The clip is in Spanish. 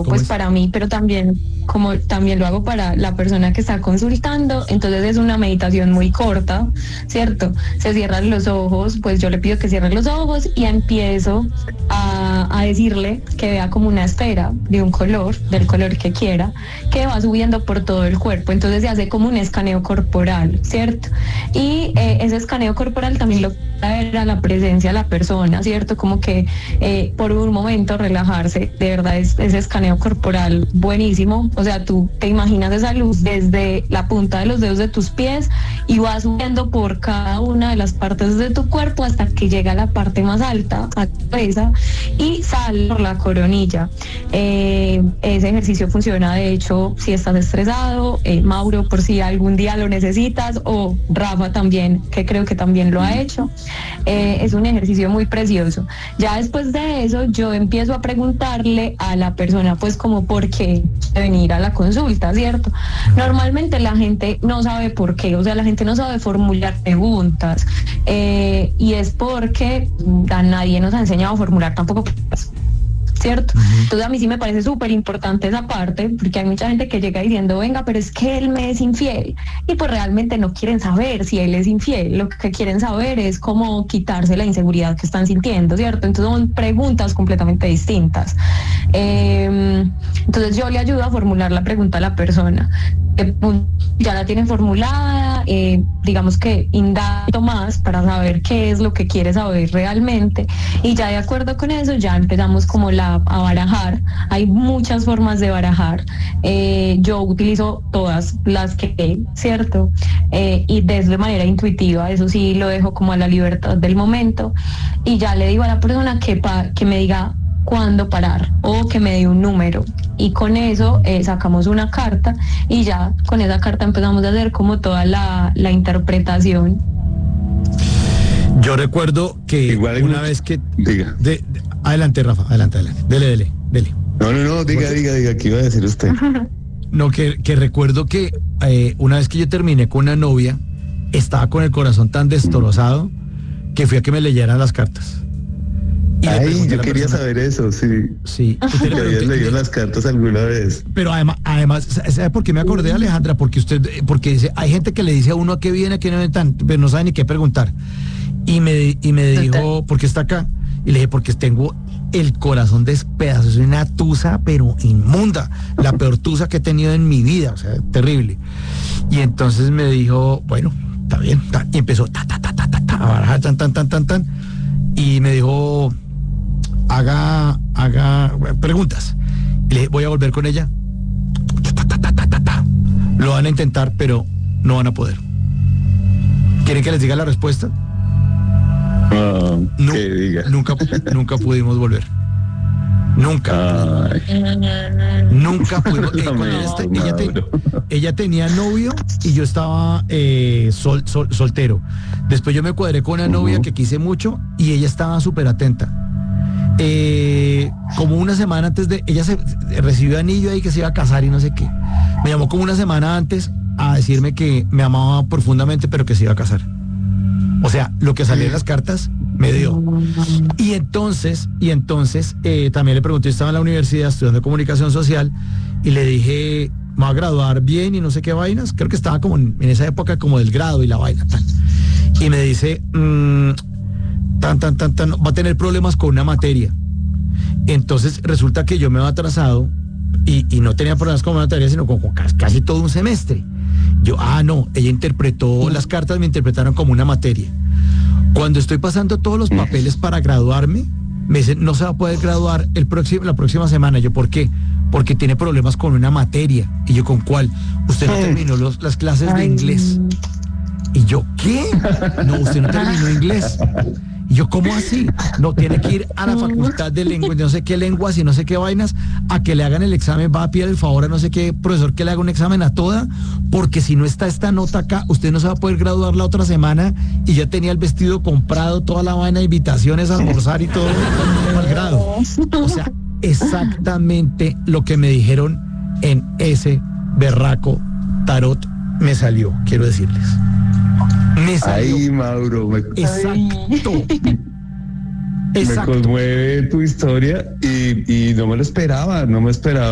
hago pues para mí, pero también como también lo hago para la persona que está consultando. Entonces es una meditación muy corta, ¿cierto? Se cierran los ojos, pues yo le pido que cierre los ojos y empiezo a decirle que vea como una esfera de un color, del color que quiera, que va subiendo por todo el cuerpo. Entonces se hace como un escaneo corporal, ¿cierto? Y ese escaneo corporal también lo ver a la presencia de la persona, ¿cierto? Como que por un momento relajarse, de verdad es ese escaneo corporal buenísimo. O sea, tú te imaginas esa luz desde la punta de los dedos de tus pies y va subiendo por cada una de las partes de tu cuerpo hasta que llega a la parte más alta, a tu cabeza, y sale por la coronilla. Ese ejercicio funciona, de hecho, si estás estresado, Mauro, por si algún día lo necesitas, o Rafa también, que creo que también lo ha hecho. Es un ejercicio muy precioso. Ya después de eso yo empiezo a preguntarle a la persona pues como por qué venir a la consulta, ¿cierto? Normalmente la gente no sabe por qué, o sea, la gente no sabe formular preguntas, y es porque a nadie nos ha enseñado a formular tampoco preguntas, ¿cierto? Entonces a mí sí me parece súper importante esa parte, porque hay mucha gente que llega diciendo, venga, pero es que él me es infiel, y pues realmente no quieren saber si él es infiel, lo que quieren saber es cómo quitarse la inseguridad que están sintiendo, ¿cierto? Entonces son preguntas completamente distintas. Entonces yo le ayudo a formular la pregunta a la persona. Ya la tienen formulada, digamos que indago más para saber qué es lo que quiere saber realmente, y ya de acuerdo con eso ya empezamos como a barajar. Hay muchas formas de barajar, yo utilizo todas las que hay, ¿cierto? Y de manera intuitiva, eso sí lo dejo como a la libertad del momento, y ya le digo a la persona que me diga cuándo parar o que me dé un número, y con eso sacamos una carta y ya con esa carta empezamos a hacer como toda la interpretación. Yo recuerdo que igual una vez que... Diga. Adelante, Rafa, adelante. Dele. No, diga, ¿qué iba a decir usted? No, que recuerdo que una vez que yo terminé con una novia, estaba con el corazón tan destrozado que fui a que me leyeran las cartas. Ay, yo quería saber eso, sí. Sí. ¿Te habías leído las cartas alguna vez? Pero además, ¿sabe por qué me acordé, Alejandra? Porque dice, hay gente que le dice a uno a qué viene, a qué no viene, pero no sabe ni qué preguntar. Y me dijo, ¿por qué está acá? Y le dije, porque tengo el corazón despedazado, soy una tusa, pero inmunda, la peor tusa que he tenido en mi vida, o sea, terrible. Y entonces me dijo, bueno, está bien, y empezó a barajar, tan, y me dijo, haga preguntas. Y le dije, voy a volver con ella. Lo van a intentar, pero no van a poder. ¿Quieren que les diga la respuesta? Que diga. Nunca pudimos volver. Nunca pudimos. Ella tenía novio y yo estaba soltero. Después yo me cuadré con una novia que quise mucho y ella estaba súper atenta. Como una semana antes de... Ella recibió anillo ahí que se iba a casar y no sé qué. Me llamó como una semana antes a decirme que me amaba profundamente, pero que se iba a casar. O sea, lo que salía en las cartas me dio. Y entonces también le pregunté, yo estaba en la universidad estudiando comunicación social y le dije, me va a graduar bien y no sé qué vainas. Creo que estaba como en esa época como del grado y la vaina, tal. Y me dice, va a tener problemas con una materia. Entonces resulta que yo me había atrasado y no tenía problemas con una materia, sino con casi todo un semestre. Yo, no, ella interpretó las cartas, me interpretaron como una materia. Cuando estoy pasando todos los papeles para graduarme, me dicen, no se va a poder graduar la próxima semana. Yo, ¿por qué? Porque tiene problemas con una materia. Y yo, ¿con cuál? Usted no terminó las clases de inglés. Y yo, ¿qué? No, usted no terminó inglés. Y yo, ¿cómo así? No, tiene que ir a la facultad de lengua, no sé qué lenguas y no sé qué vainas, a que le hagan el examen, va a pedir el favor a no sé qué profesor que le haga un examen a toda, porque si no está esta nota acá, usted no se va a poder graduar la otra semana, y ya tenía el vestido comprado, toda la vaina, invitaciones a almorzar y todo al grado. O sea, exactamente lo que me dijeron en ese berraco tarot me salió, quiero decirles. Me salió. Ay, Mauro, Exacto. Me conmueve tu historia y no me lo esperaba.